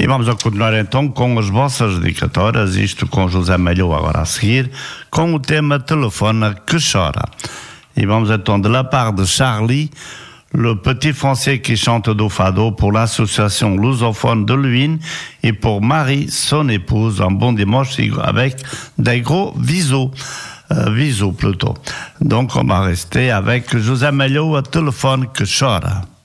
E vamos a continuar então com as vossas dedicatórias, isto com José Malhou agora a seguir, com o tema Telefone que chora. Et vamos então de la part de Charlie, le petit français qui chante do fado pour l'association lusophone de Luynes et pour Marie, son épouse, un bon dimanche avec des gros bisous. Bisous plutôt. Donc on va rester avec José Malhou, à Téléphone que chora.